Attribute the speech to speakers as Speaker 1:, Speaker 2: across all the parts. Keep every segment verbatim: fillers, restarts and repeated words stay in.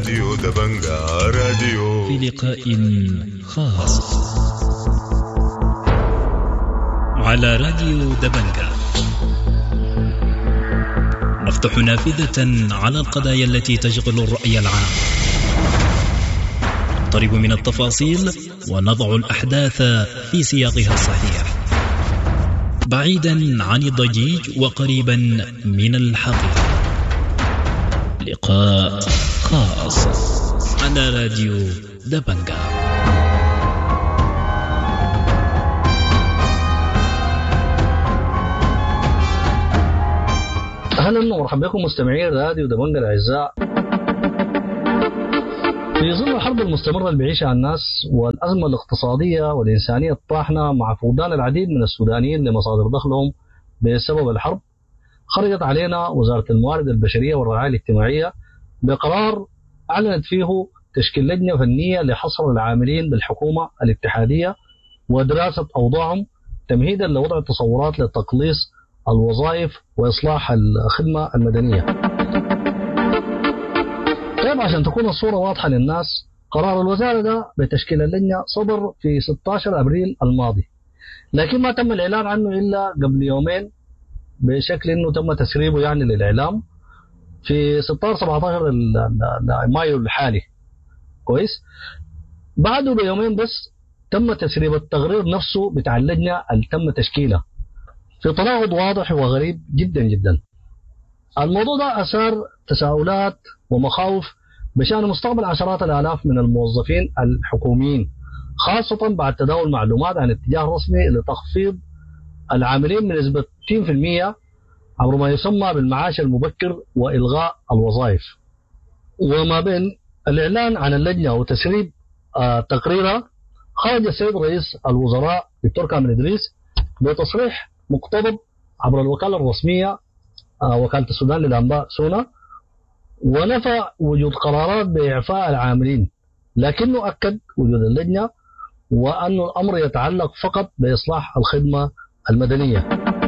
Speaker 1: راديو دبنجا راديو
Speaker 2: في لقاء خاص على راديو دبنجا نفتح نافذة على القضايا التي تشغل الرأي العام، نقترب من التفاصيل ونضع الأحداث في سياقها الصحيح، بعيدا عن الضجيج وقريبا من الحقيقة. لقاء خاص على راديو دبنجا.
Speaker 3: أهلا ومرحبا بكم مستمعين راديو دبنجا الأعزاء. في ظل الحرب المستمرة اللي بيعيشها الناس والأزمة الاقتصادية والإنسانية الطاحنة مع فقدان العديد من السودانيين لمصادر دخلهم بسبب الحرب، خرجت علينا وزارة الموارد البشرية والرعاية الاجتماعية بقرار أعلنت فيه تشكيل لجنة فنية لحصر العاملين بالحكومة الاتحادية ودراسة أوضاعهم تمهيدا لوضع تصورات لتقليص الوظائف وإصلاح الخدمة المدنية. طيب عشان تكون الصورة واضحة للناس، قرار الوزارة ده بتشكيل اللجنة صدر في ستة عشر أبريل الماضي، لكن ما تم الإعلان عنه إلا قبل يومين بشكل إنه تم تسريبه يعني للإعلام في ستة عشر سبعة عشر مايو الحالي. كويس، بعده بيومين بس تم تسريب التقرير نفسه بتاع اللجنة اللي تم تشكيلها في تناقض واضح وغريب جدا جدا. الموضوع ده أثار تساؤلات ومخاوف بشأن مستقبل عشرات الآلاف من الموظفين الحكوميين، خاصة بعد تداول معلومات عن اتجاه رسمي لتخفيض العاملين من نسبة ستين بالمئة عبر ما يسمى بالمعاش المبكر وإلغاء الوظائف. وما بين الإعلان عن اللجنة وتسريب آه تقريرها، خرج السيد رئيس الوزراء دكتور كامل إدريس بتصريح مقتضب عبر الوكالة الرسمية آه وكالة السودان للأنباء سونا، ونفى وجود قرارات بإعفاء العاملين، لكنه أكد وجود اللجنة وأن الأمر يتعلق فقط بإصلاح الخدمة المدنية.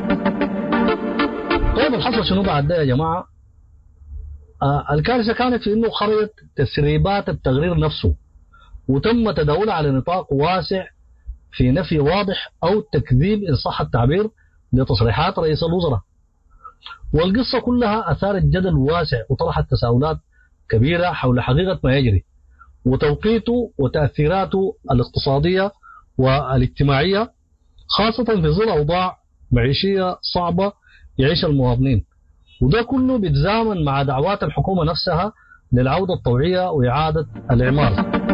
Speaker 3: طيب الحصل شنو بعد ده يا جماعة؟ آه الكارثة كانت في أنه خرجت تسريبات التقرير نفسه وتم تداولها على نطاق واسع في نفي واضح أو تكذيب إن صح التعبير لتصريحات رئيس الوزراء، والقصة كلها أثارت جدل واسع وطرحت تساؤلات كبيرة حول حقيقة ما يجري وتوقيته وتأثيراته الاقتصادية والاجتماعية، خاصة في ظل أوضاع معيشية صعبة يعيش المواطنين، وده كله بيتزامن مع دعوات الحكومة نفسها للعودة الطوعية وإعادة الإعمار.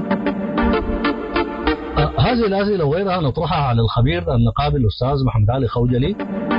Speaker 3: أه هذه الأسئلة وغيرها نطرحها على الخبير النقابي الأستاذ محمد علي خوجلي.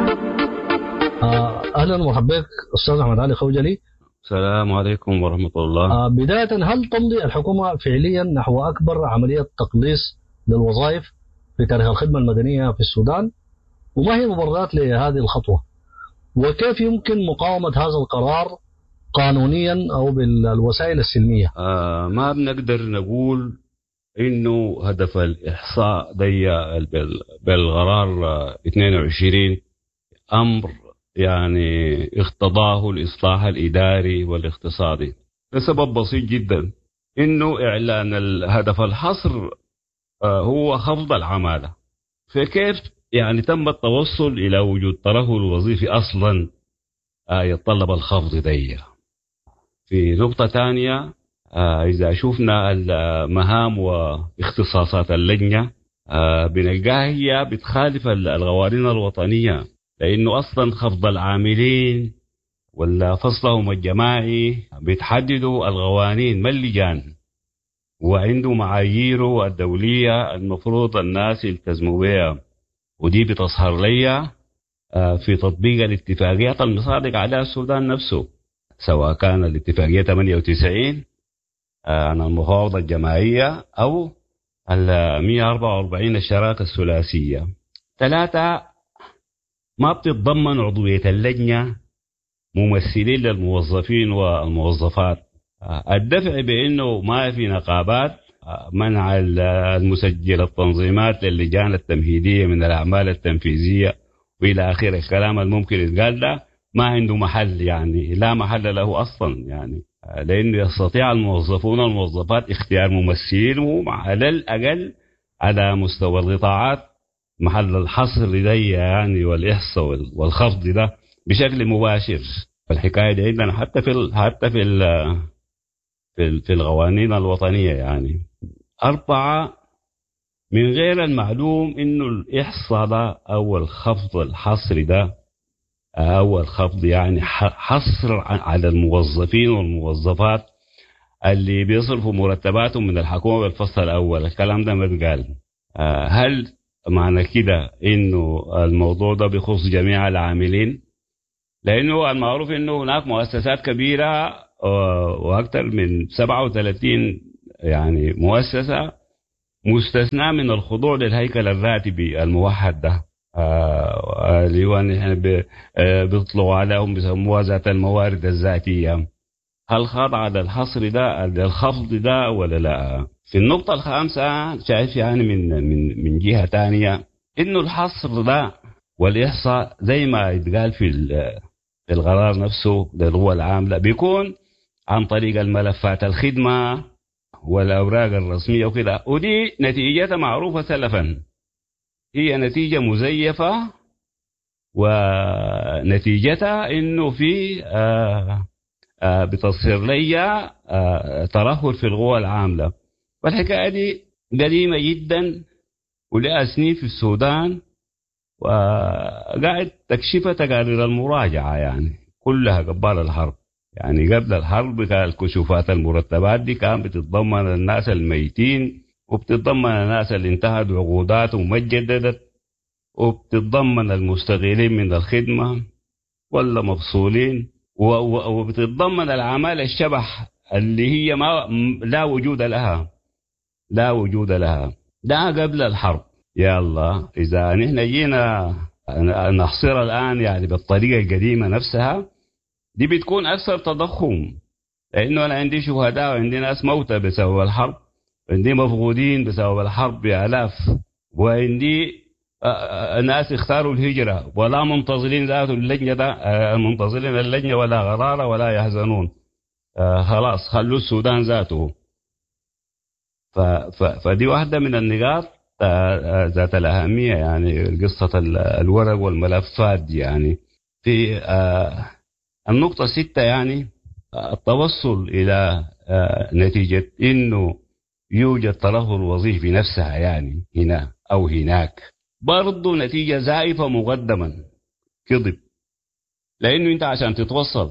Speaker 3: أه أهلا ومرحبا بك أستاذ محمد علي خوجلي.
Speaker 4: السلام عليكم ورحمة الله.
Speaker 3: أه بداية، هل تمضي الحكومة فعليا نحو أكبر عملية تقليص للوظائف في تاريخ الخدمة المدنية في السودان؟ وما هي المبررات لهذه الخطوة؟ وكيف يمكن مقاومة هذا القرار قانونيا أو بالوسائل السلمية؟
Speaker 4: آه ما بنقدر نقول إنه هدف الإحصاء دي بالقرار اثنين وعشرين أمر يعني اقتضاه الإصلاح الإداري والاقتصادي، لسبب بسيط جدا، إنه إعلان الهدف الحصر آه هو خفض العمالة. فكيف يعني تم التوصل إلى وجود ترهل وظيفي أصلا آه يتطلب الخفض دي؟ في نقطة ثانية، آه إذا شفنا المهام واختصاصات اللجنة آه بنلقاها هي بتخالف القوانين الوطنية، لأنه أصلا خفض العاملين ولا فصلهم الجماعي بتحددوا القوانين ما اللجان، وعنده معاييره الدولية المفروض الناس يلتزموا بها، ودي بتظهر لي في تطبيق الاتفاقيات المصادق عليها السودان نفسه، سواء كان الاتفاقية ثمانية وتسعين عن المفاوضة الجماعية أو ال مئة وأربعة وأربعين الشراكة الثلاثية. ثلاثة، ما بتتضمن عضوية اللجنة ممثلين للموظفين والموظفات، الدفع بأنه ما في نقابات، منع المسجل التنظيمات للجان التمهيدية من الأعمال التنفيذية وإلى آخر الكلام الممكن يتقال ده ما عنده محل، يعني لا محل له أصلا، يعني لأنه يستطيع الموظفون والموظفات اختيار ممثلين على الأقل على مستوى القطاعات محل الحصر لدي يعني والإحصاء والخفض ده بشكل مباشر. الحكاية دي عندنا حتى في حتى في في في القوانين الوطنية. يعني أربعة، من غير المعلوم إنه الإحصاء ده أو الخفض الحصري ده أو الخفض يعني حصر على الموظفين والموظفات اللي بيصرفوا مرتباتهم من الحكومة بالفصل الأول. الكلام ده ما بيقال. هل معنى كده إنه الموضوع ده بيخص جميع العاملين؟ لأنه المعروف إنه هناك مؤسسات كبيرة وأكثر من سبعة وثلاثين يعني مؤسسة مستثنى من الخضوع للهيكل الراتبي الموحد ده، اللي هو نحن بيطلعوا عليهم بيسموها ذات الموارد الذاتية. هل خاضع للحصر ده الخفض ده ولا لا؟ في النقطة الخامسة شايف يعني من من من جهة تانية إنه الحصر ده والإحصاء زي ما يتقال في في القرار نفسه للقوى العاملة بيكون عن طريق الملفات الخدمة والأوراق الرسمية وكده، ودي نتيجتها معروفة سلفا، هي نتيجة مزيفة، ونتيجتها إنه في آه آه بتصير لي آه ترهل في القوى العاملة. والحكاية دي قديمة جدا ولها سنين في السودان، وقاعد تكشفها تقارير المراجعة يعني كلها قبل الحرب. يعني قبل الحرب كانت كشوفات المرتبات دي كانت بتتضمن الناس الميتين، وبتتضمن الناس اللي انتهت عقوداتهم وما اتجددت، وبتتضمن المستقيلين من الخدمة ولا مفصولين، وبتتضمن الأعمال الشبح اللي هي ما لا وجود لها لا وجود لها ده قبل الحرب. يلا إذا نحن جينا نحصر الآن يعني بالطريقة القديمة نفسها دي بتكون أكثر تضخم، لأنه أنا عندي شهداء وعندي ناس موتى بسبب الحرب، عندي مفقودين بسبب الحرب بآلاف، وعندي ناس اختاروا الهجرة ولا منتظرين ذات اللجنة ده منتظرين اللجنة ولا غرارة ولا يحزنون، خلاص خلوا السودان ذاته. فدي واحدة من النقاط ذات الأهمية، يعني قصة الورق والملفات دي. يعني في النقطة ستة يعني التوصل إلى نتيجة إنه يوجد ترهل وظيفي نفسها يعني هنا أو هناك برضو نتيجة زائفة مقدما كذب، لأنه أنت عشان تتوصل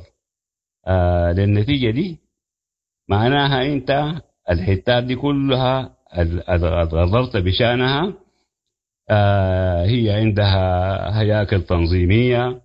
Speaker 4: للنتيجة دي معناها أنت الحتات دي كلها غررت بشأنها، هي عندها هياكل تنظيمية،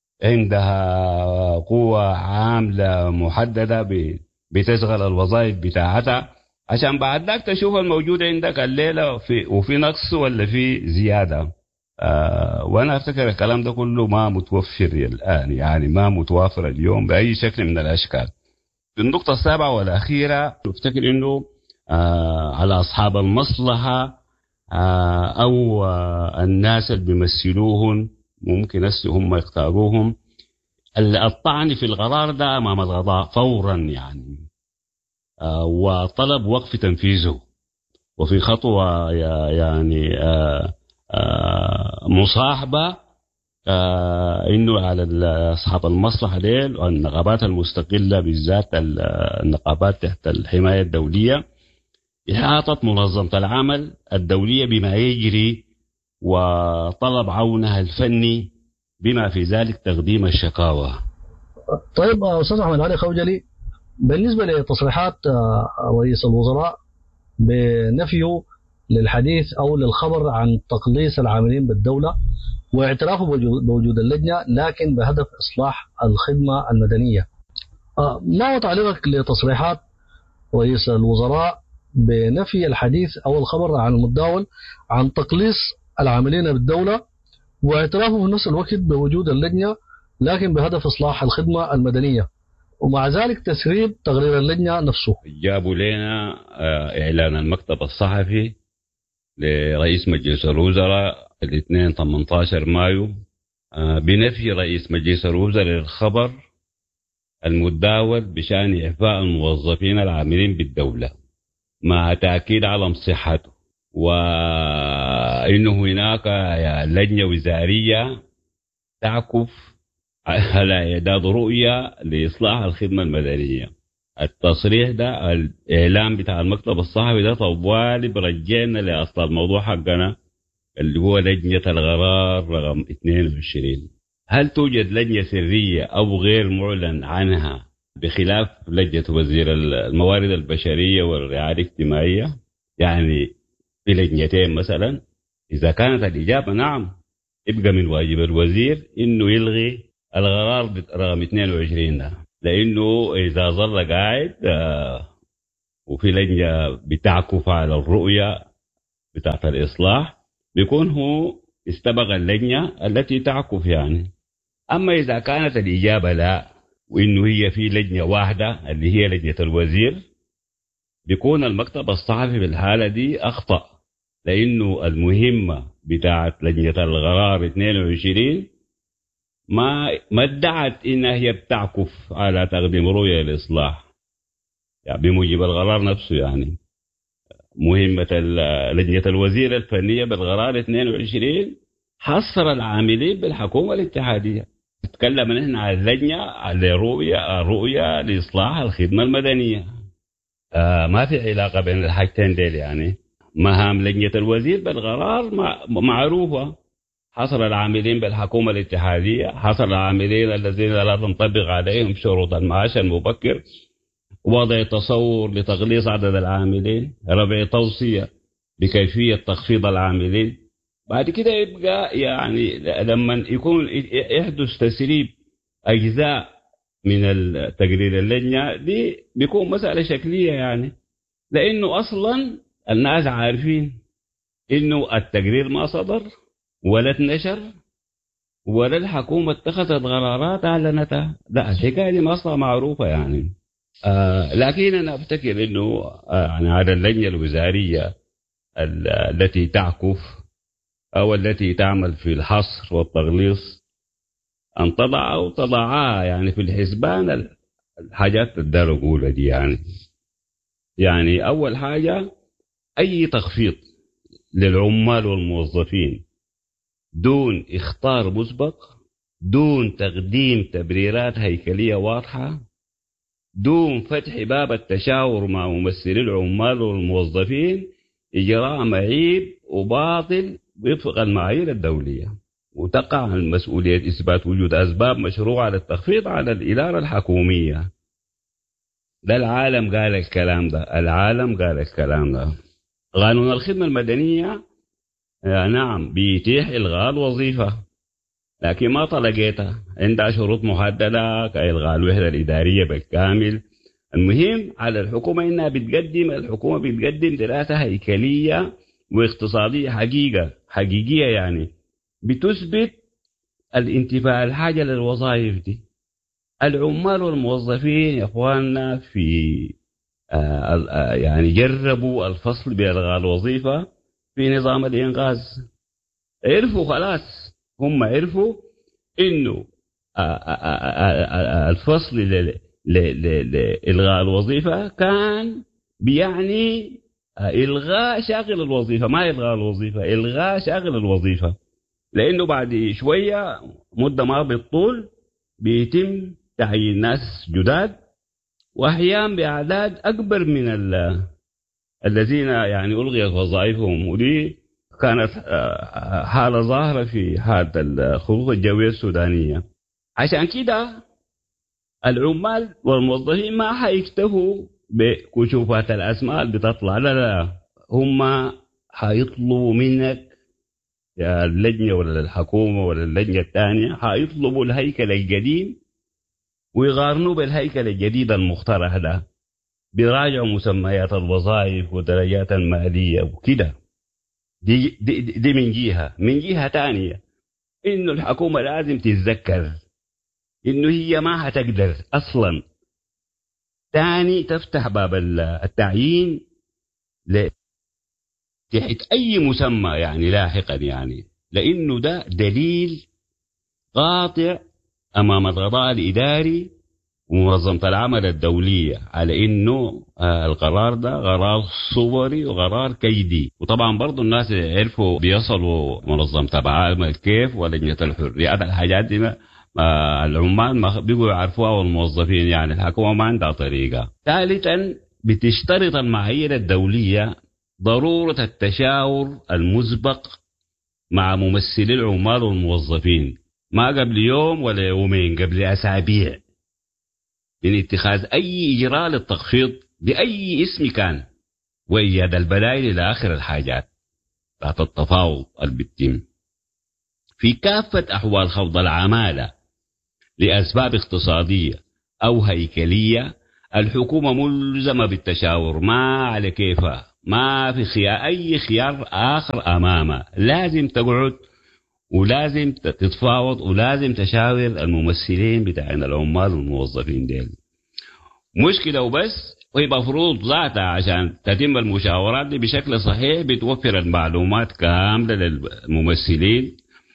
Speaker 4: عندها قوة عاملة محددة بتشغل الوظائف بتاعتها، عشان بعد ذاك تشوف الموجود عندك الليلة في وفي نقص ولا في زيادة. آه وأنا أفتكر الكلام ده كله ما متوفر الآن، يعني ما متوافر اليوم بأي شكل من الأشكال. في النقطة السابعة والأخيرة أفتكر إنه آه على أصحاب المصلحة آه أو آه الناس اللي بيمثلوهم ممكن أسوا هم يختاروهم الطعن في القرار ده أمام القضاء فورا يعني، آه وطلب وقف تنفيذه، وفي خطوة يعني آه آه مصاحبة آه إنه على أصحاب المصلحة ديل والنقابات المستقلة بالذات النقابات تحت الحماية الدولية إحاطت منظمة العمل الدولية بما يجري وطلب عونها الفني بما في ذلك تقديم الشكاوى.
Speaker 3: طيب أستاذ أحمد علي خوجلي، بالنسبة لتصريحات رئيس الوزراء بنفيه للحديث أو للخبر عن تقليص العاملين بالدولة واعترافه بوجود اللجنة لكن بهدف إصلاح الخدمة المدنية، ما هو تعليقك لتصريحات رئيس الوزراء بنفي الحديث أو الخبر عن المتداول عن تقليص العاملين بالدولة واعترافه في نفس الوقت بوجود اللجنة لكن بهدف إصلاح الخدمة المدنية، ومع ذلك تسريب تقرير اللجنة نفسه؟
Speaker 4: جابوا لنا إعلان المكتب الصحفي لرئيس مجلس الوزراء الاثنين ثمانية عشر مايو بنفي رئيس مجلس الوزراء للخبر المتداول بشأن إعفاء الموظفين العاملين بالدولة مع تأكيد على صحته، وإنه هناك لجنة وزارية تعكف على إعداد رؤية لإصلاح الخدمة المدنية. التصريح ده الإعلام بتاع المكتب الصحفي ده طوالي برجعنا لأصل الموضوع حقنا اللي هو لجنة القرار رقم اثنين وعشرين. هل توجد لجنة سرية أو غير معلن عنها بخلاف لجنة وزير الموارد البشرية والرعاية الاجتماعية؟ يعني في لجنتين مثلا. إذا كانت الإجابة نعم، يبقى من واجب الوزير إنه يلغي القرار رقم اثنين وعشرين ده، لأنه إذا ظل قاعد وفي لجنة بتعكف على الرؤية بتاعت الإصلاح بيكون هو استبغ اللجنة التي تعكف يعني. أما إذا كانت الإجابة لا، وإنه هي في لجنة واحدة اللي هي لجنة الوزير، بيكون المكتب الصحفي في الحالة دي أخطأ، لأنه المهمة بتاعت لجنة القرار اثنين وعشرين ما ما ادعت إنها هي بتعكف على تقديم رؤية الإصلاح يعني بموجب القرار نفسه. يعني مهمة لجنة الوزير الفنية بالقرار اثنين وعشرين حصر العاملين بالحكومة الاتحادية. تكلم نحن عن اللجنة على رؤية رؤية لإصلاح الخدمة المدنية. آه ما في علاقة بين الحاجتين ديل. يعني مهام لجنة الوزير بالقرار معروفة، حصر العاملين بالحكومة الاتحادية، حصر العاملين الذين لا تنطبق عليهم شروط المعاش المبكر، وضع تصور لتقليص عدد العاملين، رفع توصية بكيفية تخفيض العاملين. بعد كده يبقى يعني لما يكون يحدث تسريب أجزاء من التقرير اللجنة دي بيكون مسألة شكلية يعني، لأنه أصلا الناس عارفين إنه التقرير ما صدر ولا اتنشر ولا الحكومة اتخذت قرارات أعلنتها. لا، الحكاية دي أصلا معروفة يعني. آه لكن أنا أفتكر إنه آه يعني على اللجنة الوزارية التي تعكف أو التي تعمل في الحصر والتغليص أن تضع أو تضعها يعني في الحسبان الحاجات الدار أقولها دي. يعني يعني أول حاجة أي تخفيض للعمال والموظفين دون اختار مسبق، دون تقديم تبريرات هيكلية واضحة، دون فتح باب التشاور مع ممثلي العمال والموظفين، إجراء معيب وباطل وفق المعايير الدولية، وتقع المسؤولية إثبات وجود أسباب مشروعة للتخفيض على الإدارة الحكومية. ده العالم قال الكلام ده، العالم قال الكلام ده. قانون الخدمة المدنية نعم بيتيح إلغاء الوظيفة، لكن ما طلقتها، عندها شروط محددة كإلغاء الوحدة الإدارية بالكامل. المهم على الحكومة إنها بتقدم الحكومة بتقدم دراسة هيكلية واقتصادية حقيقة حقيقية يعني بتثبت الانتفاع الحاجة للوظائف دي. العمال والموظفين يا أخواننا في آه يعني جربوا الفصل بإلغاء الوظيفة في نظام الإنقاذ، عرفوا خلاص، هم عرفوا إنه الفصل لإلغاء الوظيفة كان بيعني إلغاء شاغل الوظيفة، ما إلغاء الوظيفة، إلغاء شاغل الوظيفة. لأنه بعد شوية مدة ما بالطول بيتم تعيين ناس جداد وأحيانا بأعداد أكبر من الذين يعني ألغيت وظائفهم، ودي كانت حالة ظاهرة في حالة الخطوط الجوية السودانية. عشان كده العمال والموظفين ما حيكتفوا بكشوفات الأسماء اللي بتطلع، لا لا، هم حيطلبوا منك يا اللجنة ولا الحكومة ولا اللجنة الثانية، حيطلبوا الهيكل القديم ويقارنوا بالهيكل الجديد المخترع ده، بيراجعوا مسميات الوظائف ودرجات المالية وكده. دي, دي, دي من جهة. من جهة تانية إنه الحكومة لازم تتذكر إنه هي ما هتقدر أصلا تاني تفتح باب التعيين تحت أي مسمى يعني لاحقا، يعني لأنه ده دليل قاطع أمام القضاء الإداري ومنظمة العمل الدولية على إنه القرار ده قرار صوري وقرار كيدي. وطبعا برضو الناس عرفوا بيصلوا منظمة العمل كيف ولجنة الحريات الحاجات دي ما العمال ما بيقوا يعرفوها والموظفين، يعني الحكومة ما عندها طريقة. ثالثا بتشترط المعايير الدولية ضرورة التشاور المسبق مع ممثلي العمال والموظفين، ما قبل يوم ولا يومين، قبل أسابيع، من اتخاذ أي إجراء للتخفيض بأي اسم كان، وإيجاد البدائل إلى آخر الحاجات تحت التفاوض البتم. في كافة أحوال خفض العمالة لأسباب اقتصادية أو هيكلية، الحكومة ملزمة بالتشاور، ما على كيفها، ما في خيار أي خيار آخر أمامها، لازم تقعد ولازم تتفاوض ولازم تشاور الممثلين بتاعين العمال والموظفين ديل. مشكلة وبس، وهي مفروض ذاتها عشان تتم المشاورات دي بشكل صحيح بتوفر المعلومات كاملة للممثلين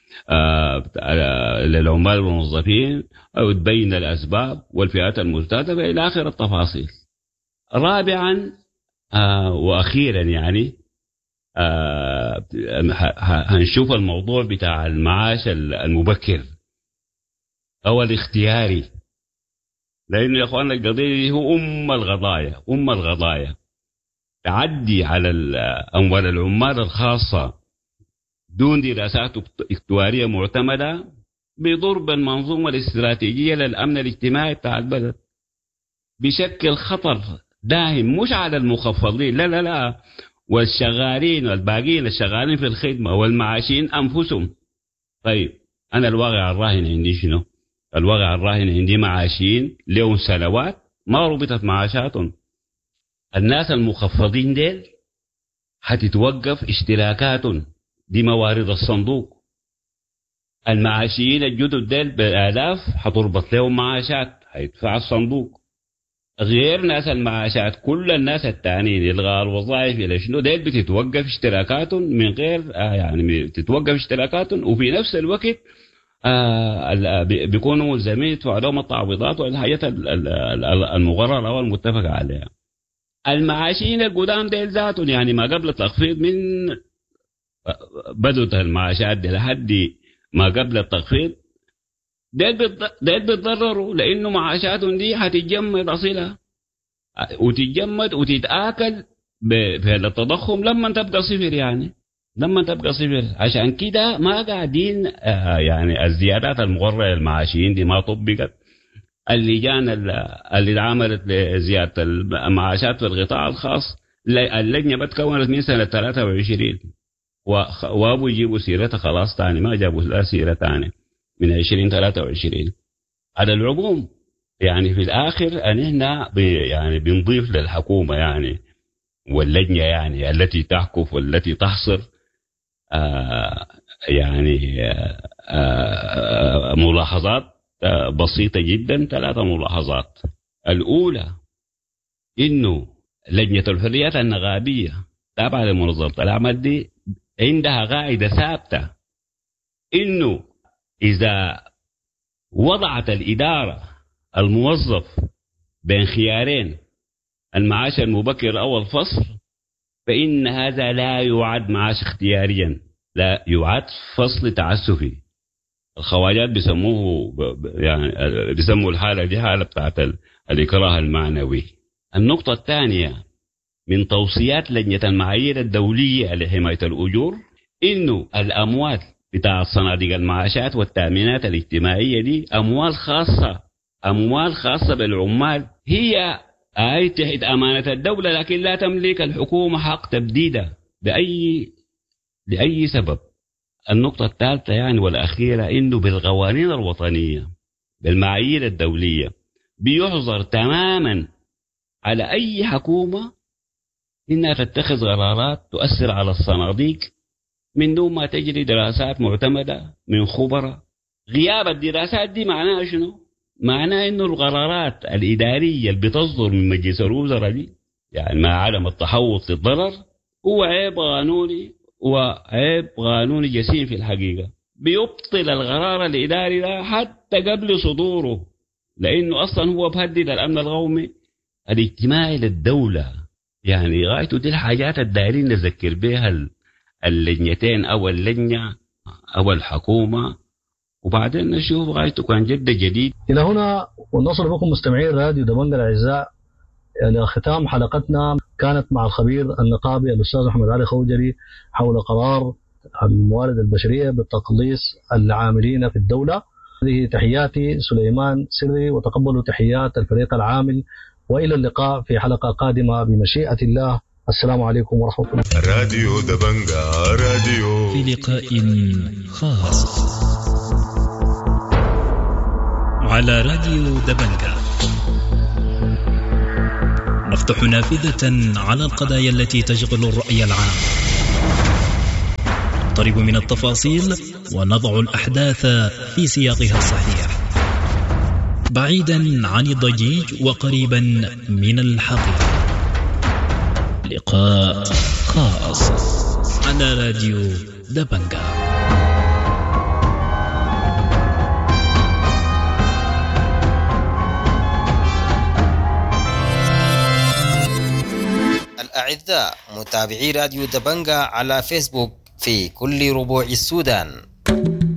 Speaker 4: آه للعمال والموظفين، أو تبين الأسباب والفئات المستهدفة إلى آخر التفاصيل. رابعا آه وأخيرا يعني آه هنشوف الموضوع بتاع المعاش المبكر أو الاختياري، لأنه يا أخوانا القضية دي هو أم القضايا أم القضايا تعدي على أموال العمال الخاصة دون دراسات اكتوارية معتمدة بضرب المنظومة الاستراتيجية للأمن الاجتماعي بتاع البلد، بشكل خطر داهم مش على المخفضين، لا لا لا، والشغالين والباقين الشغالين في الخدمة والمعاشين أنفسهم. طيب أنا الواقع الراهن عندي شنو؟ الواقع الراهن عندي معاشين لهم سنوات ما ربطت معاشاتهم. الناس المخفضين ديل حتتوقف اشتراكاتهم دي موارد الصندوق. المعاشيين الجدد ديل بالآلاف حتربط لهم معاشات حيدفع الصندوق، غير ناس المعاشات كل الناس التانيين إلغاء الوظائف إلى شنو ديل بتتوقف اشتراكاتهم من غير آه يعني بتتوقف اشتراكاتهم، وفي نفس الوقت آه بيكونوا ملزمين يدفعوا لهم التعويضات والحاجات المقررة أو المتفق عليها. المعاشين القدام ديل ذاتهم يعني ما قبل التخفيض من بدأت المعاشات دي لحد ما قبل التخفيض ديل بيتضرروا، لأنه معاشاتهم دي هتتجمد أصيلها وتتجمد وتتآكل في التضخم لما تبقى صفر، يعني لما تبقى صفر. عشان كده ما قاعدين آه يعني الزيادات المقررة للمعاشين دي ما طبقت. اللجان اللي عملت لزيادة المعاشات في القطاع الخاص اللجنة بتكونت من سنة ثلاثة وعشرين وابو يجيبوا سيرتها خلاص تاني، ما جابوا لا سيرة تاني من عشرين ثلاثة وعشرين. على العموم يعني في الآخر أننا يعني بنضيف للحكومة يعني واللجنة يعني التي تحكف والتي تحصر آه يعني آه آه ملاحظات آه بسيطة جدا. ثلاثة ملاحظات. الأولى إنه لجنة الحريات النقابية تابعة لمنظمة العمل دي عندها قاعدة ثابتة إنه إذا وضعت الإدارة الموظف بين خيارين المعاش المبكر أو الفصل، فإن هذا لا يعد معاش اختياريا، لا يعد فصل تعسفي. الخواجات بيسموه يعني بيسموا الحالة دي حالة بتاعت الإكراه المعنوي. النقطة الثانية من توصيات لجنة المعايير الدولية لحماية الأجور إنه الأموال بتاع صناديق المعاشات والتأمينات الاجتماعية دي أموال خاصة، أموال خاصة بالعمال، هي أي تحت أمانة الدولة، لكن لا تملك الحكومة حق تبديدها بأي لأي سبب. النقطة الثالثة يعني والأخيرة إنه بالقوانين الوطنية بالمعايير الدولية بيحظر تماما على أي حكومة إنها تتخذ قرارات تؤثر على الصناديق من دون ما تجري دراسات معتمدة من خبراء. غياب الدراسات دي معناها شنو؟ معناه إنه القرارات الإدارية اللي بتصدر من مجلس الوزراء دي يعني مع عدم التحوط للضرر هو عيب قانوني وعيب قانوني جسيم في الحقيقة. بيبطل القرار الإداري ده حتى قبل صدوره، لأنه أصلا هو بهدد الأمن القومي الاجتماعي للدولة. يعني غايته دي الحاجات الدائرين نذكر بها اللجنتين أو اللجنة أو الحكومة، وبعدين نشوف غايته كان جد جديد.
Speaker 3: إلى هنا ونصل بكم مستمعين راديو دبنجة الأعزاء إلى ختام حلقتنا، كانت مع الخبير النقابي الأستاذ محمد علي خوجري حول قرار الموارد البشرية بتقليص العاملين في الدولة. هذه تحياتي سليمان سري، وتقبلوا تحيات الفريق العامل، وإلى اللقاء في حلقة قادمة بمشيئة الله. السلام عليكم ورحمة الله.
Speaker 1: راديو دبنجة راديو
Speaker 2: في لقاء خاص على راديو دبنجة نفتح نافذة على القضايا التي تشغل الرأي العام، نقترب من التفاصيل ونضع الأحداث في سياقها الصحيح، بعيدا عن الضجيج وقريبا من الحقيقة. لقاء خاص على راديو دبنجة.
Speaker 5: الأعزاء متابعي راديو دبنجة على فيسبوك في كل ربوع السودان،